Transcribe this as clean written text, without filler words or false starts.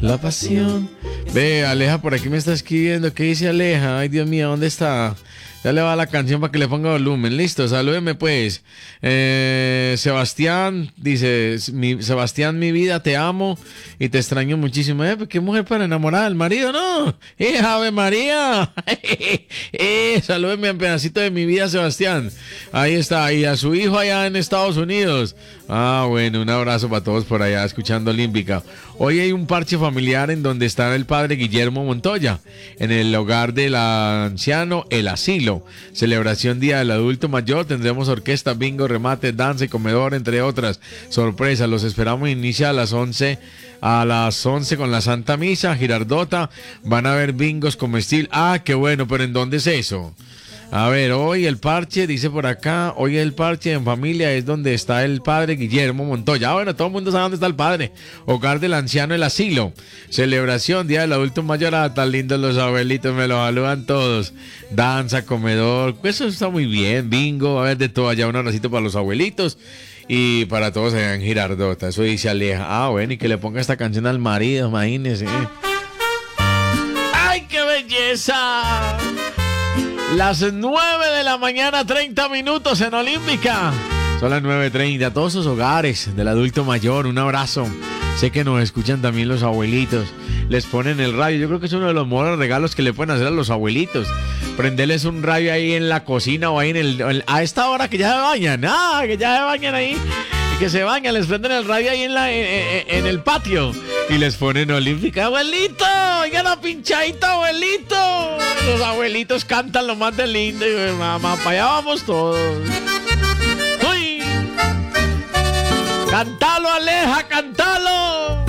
La pasión. Ve, Aleja por aquí me está escribiendo. ¿Qué dice Aleja? Ay, Dios mío, ¿dónde está? Ya le va la canción para que le ponga volumen. Listo, salúdeme pues. Sebastián dice, Sebastián, mi vida, te amo y te extraño muchísimo. ¿Qué mujer para enamorar al marido? No. Ave María. Salúdeme un pedacito de mi vida, Sebastián. Ahí está. Y a su hijo allá en Estados Unidos. Ah, bueno, un abrazo para todos por allá escuchando Olímpica. Hoy hay un parche familiar en donde está el padre Guillermo Montoya, en el hogar del anciano El Asilo. Celebración Día del Adulto Mayor, tendremos orquesta, bingo, remate, danza y comedor, entre otras sorpresas. Los esperamos, inicia a las 11 con la Santa Misa, Girardota, van a haber bingos comestibles. Ah, qué bueno, pero ¿en dónde es eso? A ver, hoy el parche, dice por acá, hoy el parche en familia es donde está el padre Guillermo Montoya. Ah, bueno, todo el mundo sabe dónde está el padre. Hogar del anciano El Asilo. Celebración, Día del Adulto Mayor. Ah, tan lindos los abuelitos, me los saludan todos. Danza, comedor, eso está muy bien. Bingo, a ver, de todo allá, un abracito para los abuelitos. Y para todos allá en Girardota, eso dice Aleja. Ah, bueno, y que le ponga esta canción al marido, imagínese. ¡Ay, qué belleza! Las 9 de la mañana, 30 minutos en Olímpica. Son las 9:30. A todos esos hogares del adulto mayor, un abrazo. Sé que nos escuchan también los abuelitos. Les ponen el radio. Yo creo que es uno de los mejores regalos que le pueden hacer a los abuelitos. Prenderles un radio ahí en la cocina o ahí a esta hora que ya se bañan. Ah, que ya se bañan ahí. Que se bañan, les prenden el radio ahí en el patio y les ponen Olímpica. ¡Abuelito! ¡Oigan la pinchadita, abuelito! Los abuelitos cantan lo más de lindo. Y mamá, para allá vamos todos. ¡Uy! ¡Cántalo, Aleja, cántalo!